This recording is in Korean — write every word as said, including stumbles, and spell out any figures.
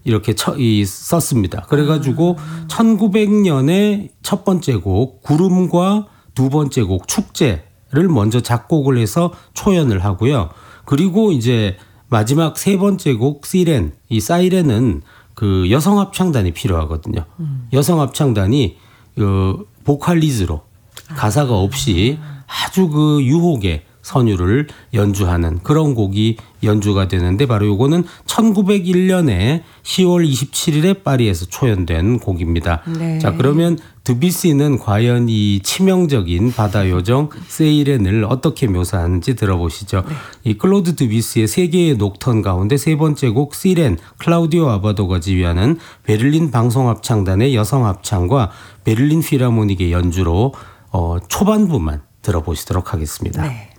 이렇게 처, 이, 썼습니다. 그래가지고 아. 천구백 년에 첫 번째 곡 구름과 두 번째 곡 축제를 먼저 작곡을 해서 초연을 하고요. 그리고 이제 마지막 세 번째 곡 시렌, 이 사이렌은 그 여성 합창단이 필요하거든요. 음. 여성 합창단이 그 보컬리즈로 가사가 없이 아주 그 유혹의 선율을 연주하는 그런 곡이 연주가 되는데 바로 요거는 천구백일 년에 시월 이십칠일에 파리에서 초연된 곡입니다. 네. 자, 그러면 드뷔시는 과연 이 치명적인 바다 요정 세이렌을 어떻게 묘사하는지 들어보시죠. 네. 이 클로드 드뷔시의 세 개의 녹턴 가운데 세 번째 곡 시렌, 클라우디오 아바도가 지휘하는 베를린 방송합창단의 여성 합창과 베를린 필하모닉의 연주로 어, 초반부만 들어보시도록 하겠습니다. 네.